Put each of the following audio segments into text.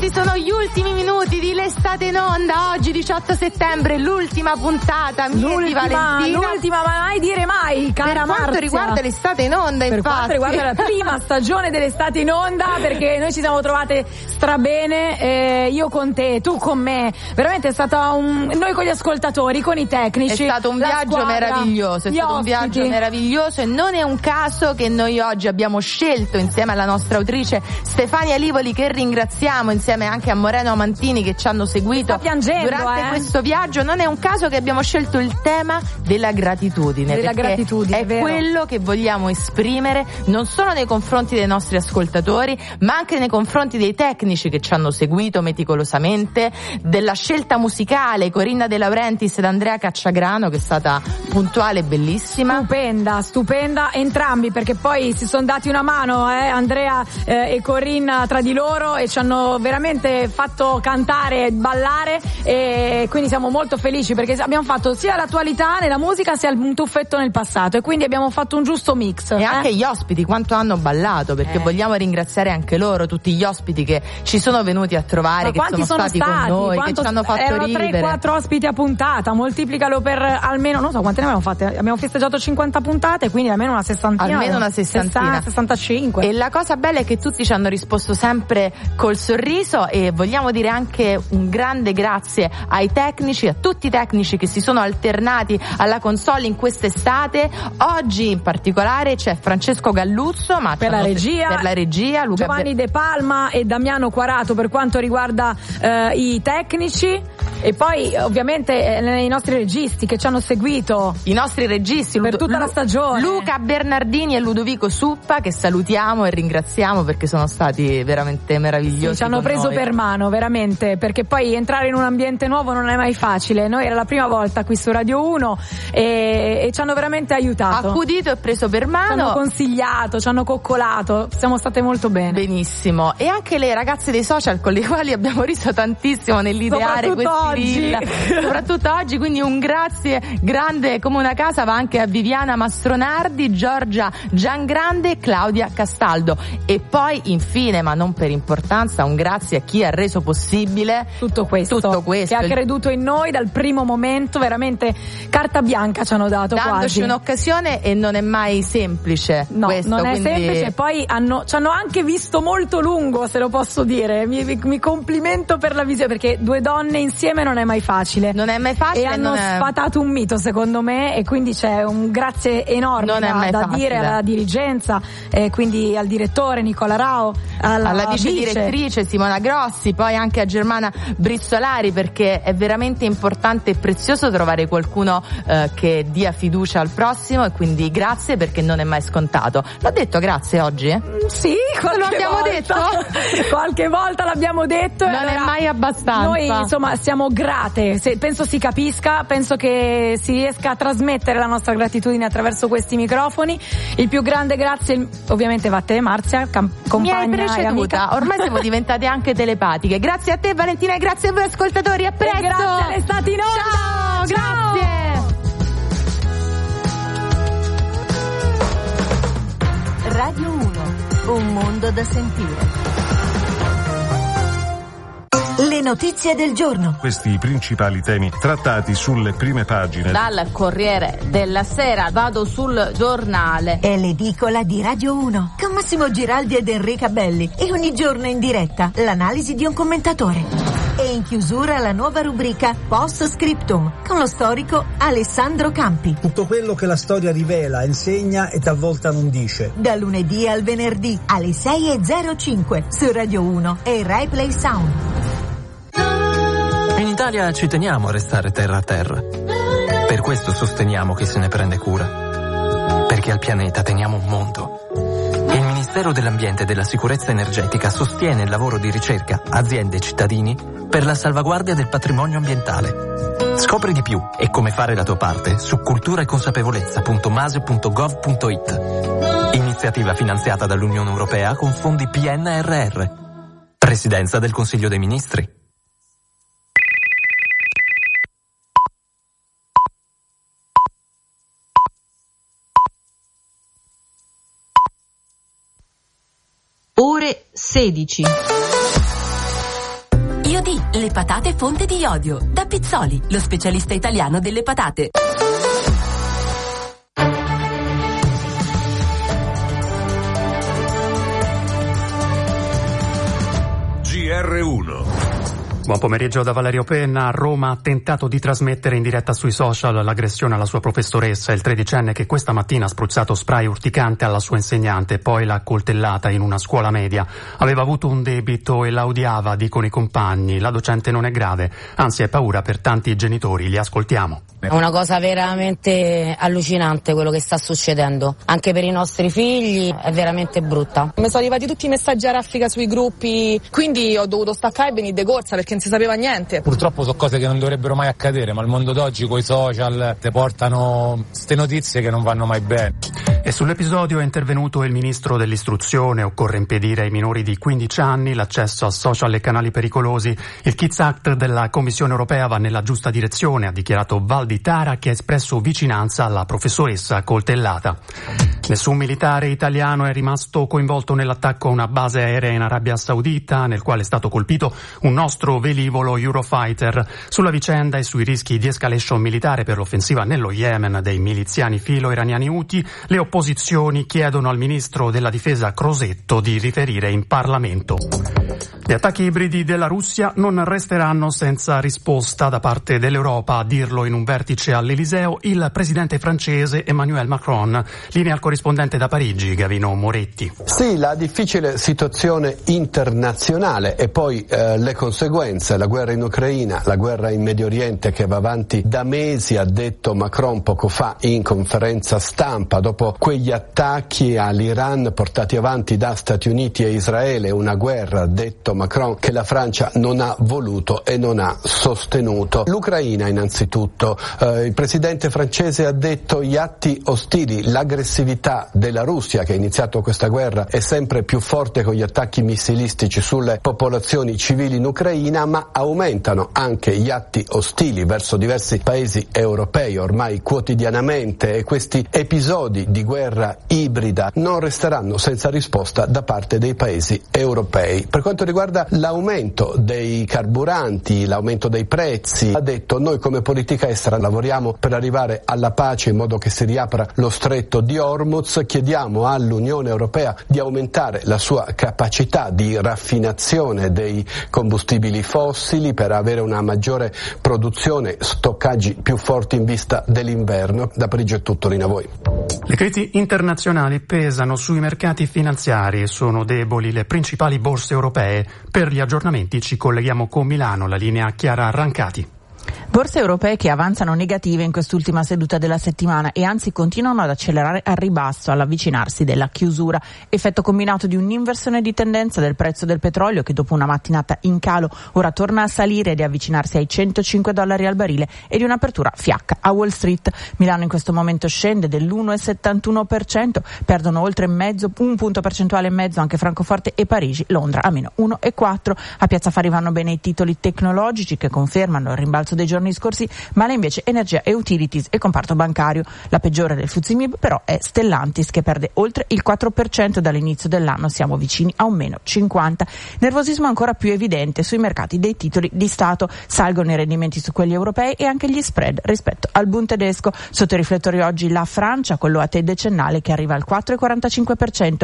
questi sono gli ultimi minuti di L'estate in onda. Oggi 18 settembre, l'ultima puntata di Valentina. L'ultima, ma mai dire mai, cara Per quanto Marzia. riguarda l'estate in onda, per infatti. quanto riguarda la prima stagione dell'estate in onda, perché noi ci siamo trovate strabene, io con te, tu con me. Veramente è stato noi con gli ascoltatori, con i tecnici. È stato un viaggio meraviglioso, è stato un viaggio meraviglioso e non è un caso che noi oggi abbiamo scelto, insieme alla nostra autrice Stefania Livoli, che ringraziamo, insieme anche a Moreno Amantini che ci hanno seguito durante questo viaggio, non è un caso che abbiamo scelto il tema della gratitudine. È quello che vogliamo esprimere non solo nei confronti dei nostri ascoltatori, ma anche nei confronti dei tecnici che ci hanno seguito meticolosamente, della scelta musicale, Corinna De Laurentiis ed Andrea Cacciagrano, che è stata puntuale e bellissima. Stupenda entrambi, perché poi si sono dati una mano, Andrea e Corinna tra di loro, e ci hanno veramente fatto cantare e ballare, e quindi siamo molto felici perché abbiamo fatto sia l'attualità nella musica sia un tuffetto nel passato, e quindi abbiamo fatto un giusto mix. E anche gli ospiti quanto hanno ballato, perché vogliamo ringraziare anche loro, tutti gli ospiti che ci sono venuti a trovare, che sono stati con noi, che ci hanno fatto ridere. 3-4 ospiti a puntata, moltiplicalo per almeno, non so quante ne abbiamo fatte, abbiamo festeggiato 50 puntate, quindi almeno una sessantina. Almeno una sessantina. 65. E la cosa bella è che tutti ci hanno risposto sempre col sorriso, e vogliamo dire anche un grande grazie ai tecnici, a tutti i tecnici che si sono alternati alla console in quest'estate. Oggi in particolare c'è Francesco Galluzzo, ma per la regia, Luca Giovanni De Palma e Damiano Quarato per quanto riguarda i tecnici, e poi ovviamente i nostri registi che ci hanno seguito, i nostri registi per tutta la stagione, Luca Bernardini e Ludovico Suppa, che salutiamo e ringraziamo perché sono stati veramente meravigliosi. Sì, ci hanno preso per mano veramente, perché poi entrare in un ambiente nuovo non è mai facile. Noi era la prima volta qui su Radio 1 e ci hanno veramente aiutato, accudito e preso per mano, ci hanno consigliato, ci hanno coccolato, siamo state molto bene. Benissimo. E anche le ragazze dei social con le quali abbiamo riso tantissimo nell'ideare questi reel, soprattutto oggi, quindi un grazie grande come una casa va anche a Viviana Mastronardi, Giorgia Giangrande e Claudia Castaldo. E poi infine, ma non per importanza, un grazie a chi ha reso possibile tutto questo, che ha creduto in noi dal primo momento, veramente carta bianca ci hanno dato, dandoci quasi un'occasione, e non è mai semplice. No, questo, non è quindi semplice. Poi ci hanno anche visto molto lungo, se lo posso dire. Mi complimento per la visione, perché due donne insieme non è mai facile. Non è mai facile. E hanno sfatato un mito, secondo me, e quindi c'è un grazie enorme da dire alla dirigenza, quindi al direttore Nicola Rao, alla vice direttrice Simona Grossi, poi anche a Germana Brizzolari, perché è veramente importante e prezioso trovare qualcuno che dia fiducia al prossimo, e quindi grazie, perché non è mai scontato. L'ho detto grazie oggi? Sì, lo abbiamo detto? Qualche volta l'abbiamo detto. Non è mai abbastanza. Noi insomma siamo grate, penso si capisca, penso che si riesca a trasmettere la nostra gratitudine attraverso questi microfoni. Il più grande grazie ovviamente va a te, Marzia, compagna. Mi hai preceduta, ormai siamo diventate anche telepatiche. Grazie a te, Valentina, e grazie a voi ascoltatori, a presto. E grazie all'estate in onda. Ciao, grazie. Radio 1, un mondo da sentire. Le notizie del giorno. Questi i principali temi trattati sulle prime pagine. Dal Corriere della Sera vado sul Giornale. È l'edicola di Radio 1 con Massimo Giraldi ed Enrica Belli, e ogni giorno in diretta l'analisi di un commentatore. E in chiusura la nuova rubrica Post Scriptum con lo storico Alessandro Campi. Tutto quello che la storia rivela, insegna e talvolta non dice. Da lunedì al venerdì alle 6:05 su Radio 1 e Rai Play Sound. In Italia ci teniamo a restare terra a terra. Per questo sosteniamo chi se ne prende cura. Perché al pianeta teniamo un mondo. Il Ministero dell'Ambiente e della Sicurezza Energetica sostiene il lavoro di ricerca, aziende e cittadini per la salvaguardia del patrimonio ambientale. Scopri di più e come fare la tua parte su culturaeconsapevolezza.mase.gov.it. Iniziativa finanziata dall'Unione Europea con fondi PNRR. Presidenza del Consiglio dei Ministri. Ore 16. Io D, le patate fonte di iodio. Da Pizzoli, lo specialista italiano delle patate. GR1. Buon pomeriggio da Valerio Penna. Roma ha tentato di trasmettere in diretta sui social l'aggressione alla sua professoressa. Il 13enne che questa mattina ha spruzzato spray urticante alla sua insegnante, poi l'ha coltellata in una scuola media. Aveva avuto un debito e la odiava, dicono i compagni. La docente non è grave, anzi è paura per tanti genitori. Li ascoltiamo. È una cosa veramente allucinante quello che sta succedendo. Anche per i nostri figli è veramente brutta. Mi sono arrivati tutti i messaggi a raffica sui gruppi, quindi ho dovuto staccare e venire de corsa perché non si sapeva niente. Purtroppo sono cose che non dovrebbero mai accadere, ma il mondo d'oggi coi social ti portano ste notizie che non vanno mai bene. E sull'episodio è intervenuto il ministro dell'istruzione. Occorre impedire ai minori di 15 anni l'accesso a social e canali pericolosi. Il Kids Act della Commissione europea va nella giusta direzione, ha dichiarato Valditara, che ha espresso vicinanza alla professoressa coltellata. Nessun militare italiano è rimasto coinvolto nell'attacco a una base aerea in Arabia Saudita, nel quale è stato colpito un nostro velivolo Eurofighter. Sulla vicenda e sui rischi di escalation militare per l'offensiva nello Yemen dei miliziani filo-iraniani Houthi, le opposizioni chiedono al ministro della difesa Crosetto di riferire in Parlamento. Gli attacchi ibridi della Russia non resteranno senza risposta da parte dell'Europa, a dirlo in un vertice all'Eliseo il presidente francese Emmanuel Macron. Linea al corrispondente da Parigi, Gavino Moretti. Sì, la difficile situazione internazionale e poi le conseguenze, la guerra in Ucraina, la guerra in Medio Oriente che va avanti da mesi, ha detto Macron poco fa in conferenza stampa, dopo quegli attacchi all'Iran portati avanti da Stati Uniti e Israele, una guerra, ha detto Macron, che la Francia non ha voluto e non ha sostenuto. L'Ucraina innanzitutto, il presidente francese ha detto gli atti ostili, l'aggressività della Russia che ha iniziato questa guerra è sempre più forte con gli attacchi missilistici sulle popolazioni civili in Ucraina, ma aumentano anche gli atti ostili verso diversi paesi europei ormai quotidianamente, e questi episodi di guerra ibrida non resteranno senza risposta da parte dei paesi europei. Per quanto riguarda l'aumento dei carburanti, l'aumento dei prezzi, ha detto noi come politica estera lavoriamo per arrivare alla pace in modo che si riapra lo stretto di Hormuz, chiediamo all'Unione Europea di aumentare la sua capacità di raffinazione dei combustibili fossili per avere una maggiore produzione, stoccaggi più forti in vista dell'inverno. Da Parigi è tutto, linea a voi. Le crisi internazionali pesano sui mercati finanziari e sono deboli le principali borse europee. Per gli aggiornamenti ci colleghiamo con Milano, la linea Chiara Rancati. Borse europee che avanzano negative in quest'ultima seduta della settimana e anzi continuano ad accelerare al ribasso all'avvicinarsi della chiusura. Effetto combinato di un'inversione di tendenza del prezzo del petrolio che dopo una mattinata in calo ora torna a salire ed avvicinarsi ai $105 al barile, e di un'apertura fiacca a Wall Street. Milano in questo momento scende dell'1,71%, perdono oltre un punto percentuale e mezzo anche Francoforte e Parigi, Londra a meno 1,4%. A Piazza Affari vanno bene i titoli tecnologici che confermano il rimbalzo dei giorni scorsi, male invece energia e utilities e comparto bancario. La peggiore del FTSE MIB però è Stellantis, che perde oltre il 4% dall'inizio dell'anno, siamo vicini a un meno 50. Nervosismo ancora più evidente sui mercati dei titoli di Stato, salgono i rendimenti su quelli europei e anche gli spread rispetto al Bund tedesco. Sotto i riflettori oggi la Francia con l'OAT decennale che arriva al 4,45%.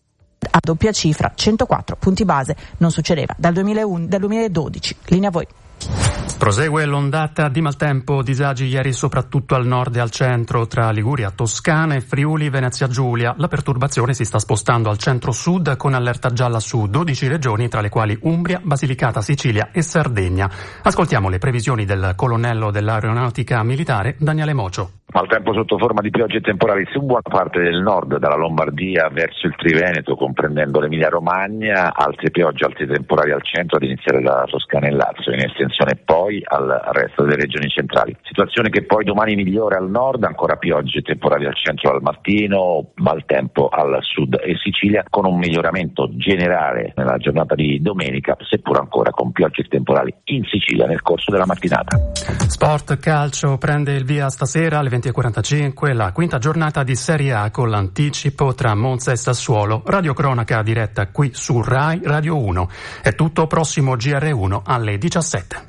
A doppia cifra, 104 punti base, non succedeva dal 2012. Linea a voi. Prosegue l'ondata di maltempo, disagi ieri soprattutto al nord e al centro, tra Liguria, Toscana e Friuli Venezia Giulia. La perturbazione si sta spostando al centro-sud con allerta gialla su 12 regioni, tra le quali Umbria, Basilicata, Sicilia e Sardegna. Ascoltiamo le previsioni del colonnello dell'aeronautica militare Daniele Mocio. Maltempo sotto forma di piogge temporali su buona parte del nord, dalla Lombardia verso il Triveneto, comprendendo l'Emilia Romagna, altre piogge, altri temporali al centro, ad iniziare da Toscana e Lazio, in estensione poi al resto delle regioni centrali. Situazione che poi domani migliora al nord, ancora piogge temporali al centro al mattino, maltempo al sud e Sicilia, con un miglioramento generale nella giornata di domenica, seppur ancora con piogge temporali in Sicilia nel corso della mattinata. Sport calcio prende il via stasera alle 20:45, la quinta giornata di Serie A con l'anticipo tra Monza e Sassuolo. Radiocronaca diretta qui su Rai Radio 1. È tutto, prossimo GR1 alle 17.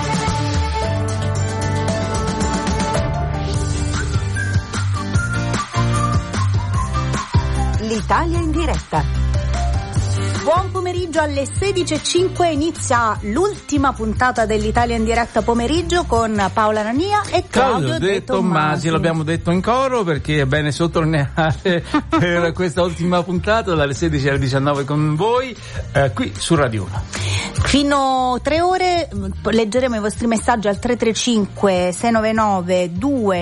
L'Italia in diretta. Buon pomeriggio, alle 16:05 inizia l'ultima puntata dell'Italia in diretta pomeriggio con Paola Nania e Claudio De Tommasi. L'abbiamo detto in coro perché è bene sottolineare per questa ultima puntata dalle 16 alle 19 con voi qui su Radio 1. Fino 3 ore leggeremo i vostri messaggi al 335 699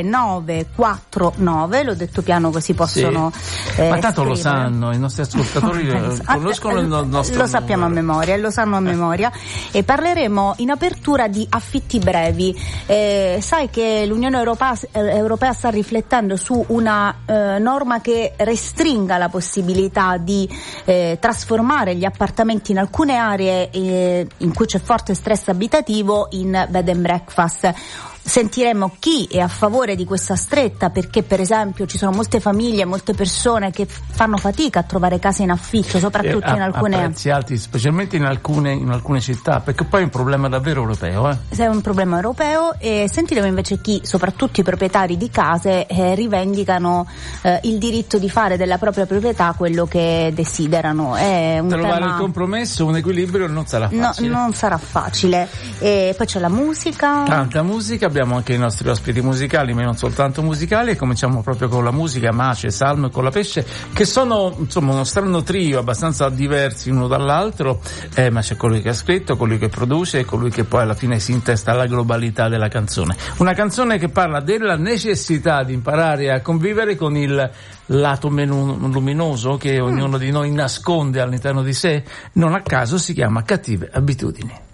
2949, l'ho detto piano così possono ma tanto lo sanno, i nostri ascoltatori conoscono il nostro lo sappiamo a memoria, lo sanno a memoria. E parleremo in apertura di affitti brevi. Sai che l'Unione Europea sta riflettendo su una norma che restringa la possibilità di trasformare gli appartamenti in alcune aree in cui c'è forte stress abitativo in bed and breakfast. Sentiremo chi è a favore di questa stretta, perché per esempio ci sono molte famiglie, molte persone che fanno fatica a trovare case in affitto, soprattutto in alcune a prezzi alti, specialmente in alcune città, perché poi è un problema davvero europeo. È un problema europeo. E sentiremo invece chi, soprattutto i proprietari di case, rivendicano il diritto di fare della propria proprietà quello che desiderano. È un trovare tema... il compromesso, un equilibrio non sarà facile. No, non sarà facile. E poi c'è la musica. Tanta musica. Abbiamo anche i nostri ospiti musicali, ma non soltanto musicali, e cominciamo proprio con la musica. Mace, Salmo e Colapesce, che sono insomma uno strano trio abbastanza diversi uno dall'altro, ma c'è colui che ha scritto, colui che produce e colui che poi alla fine si intesta alla globalità della canzone. Una canzone che parla della necessità di imparare a convivere con il lato meno luminoso che ognuno di noi nasconde all'interno di sé. Non a caso si chiama Cattive abitudini.